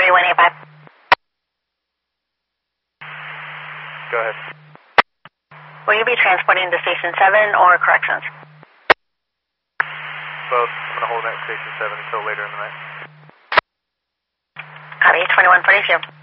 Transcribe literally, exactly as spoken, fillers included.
three one eight five. Go ahead. Will you be transporting to Station seven or Corrections? Both. I'm going to hold it at Station seven until later in the night. Copy, twenty-one forty-two.